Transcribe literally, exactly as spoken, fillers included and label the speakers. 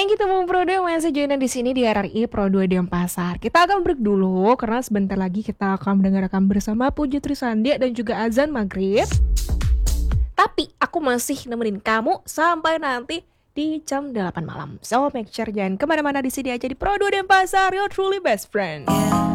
Speaker 1: Thank you teman Pro dua yang masih join di sini di R R I Pro dua Denpasar. Kita akan break dulu karena sebentar lagi kita akan mendengarkan bersama Puji Trisandi dan juga azan maghrib. Tapi aku masih nemenin kamu sampai nanti di jam delapan malam. So make sure jangan kemana-mana, di sini aja di Pro dua Denpasar, your truly best friend. Yeah.